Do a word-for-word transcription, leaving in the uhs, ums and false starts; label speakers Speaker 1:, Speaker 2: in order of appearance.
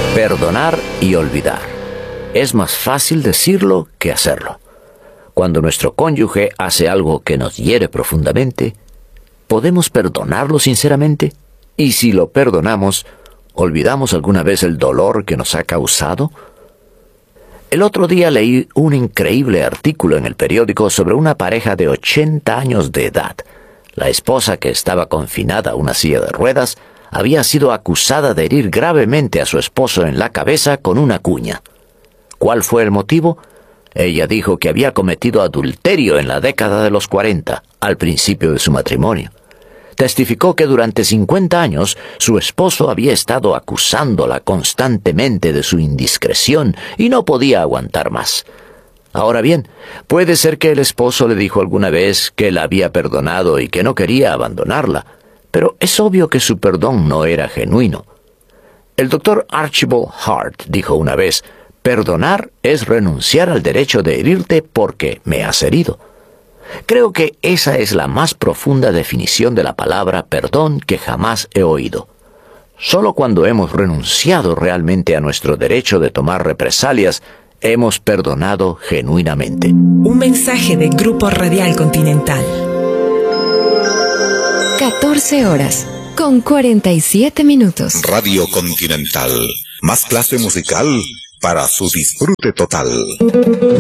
Speaker 1: Perdonar y olvidar. Es más fácil decirlo que hacerlo. Cuando nuestro cónyuge hace algo que nos hiere profundamente, ¿podemos perdonarlo sinceramente? Y si lo perdonamos, ¿olvidamos alguna vez el dolor que nos ha causado? El otro día leí un increíble artículo en el periódico sobre una pareja de ochenta años de edad. La esposa, que estaba confinada a una silla de ruedas, había sido acusada de herir gravemente a su esposo en la cabeza con una cuña. ¿Cuál fue el motivo? Ella dijo que había cometido adulterio en la década de los cuarenta, al principio de su matrimonio. Testificó que durante cincuenta años su esposo había estado acusándola constantemente de su indiscreción y no podía aguantar más. Ahora bien, puede ser que el esposo le dijo alguna vez que la había perdonado y que no quería abandonarla, pero es obvio que su perdón no era genuino. El doctor Archibald Hart dijo una vez: «Perdonar es renunciar al derecho de herirte porque me has herido». Creo que esa es la más profunda definición de la palabra perdón que jamás he oído. Solo cuando hemos renunciado realmente a nuestro derecho de tomar represalias, hemos perdonado genuinamente.
Speaker 2: Un mensaje de Grupo Radial Continental.
Speaker 3: catorce horas con cuarenta y siete minutos.
Speaker 4: Radio Continental. Más clase musical para su disfrute total.